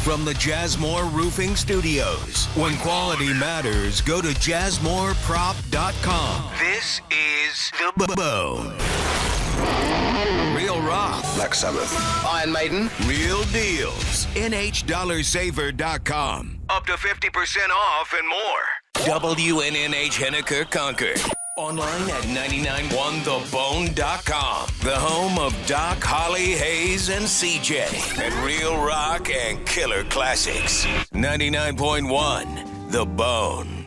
From the Jazzmore Roofing Studios. When quality matters, go to jazzmoreprop.com. This is The Bone. Real rock. Black Sabbath. Iron Maiden. Real deals. NHDollarSaver.com. Up to 50% off and more. WNNH Henniker Concord. Online at 991thebone.com. The home of Doc, Holly, Hayes, and CJ. And real rock and killer classics. 99.1 The Bone.